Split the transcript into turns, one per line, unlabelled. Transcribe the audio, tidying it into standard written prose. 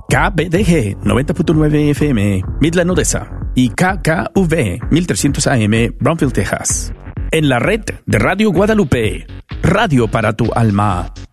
KBDG 90.9 FM, Midland, Odessa, y KKV 1300 AM, Brownsville, Texas. En la red de Radio Guadalupe, radio para tu alma.